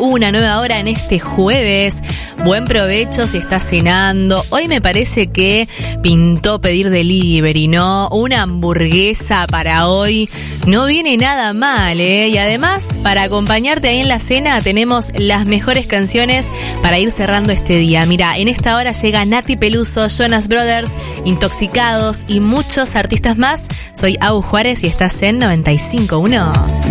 una nueva hora en este jueves. Buen provecho si estás cenando. Hoy me parece que pintó pedir delivery, ¿no? Una hamburguesa para hoy no viene nada mal, ¿eh? Y además, para acompañarte ahí en la cena, tenemos las mejores canciones para ir cerrando este día. Mira, en esta hora llega Nati Peluso, Jonas Brothers, Intoxicados y muchos artistas más. Soy Au Juárez y estás en 95.1.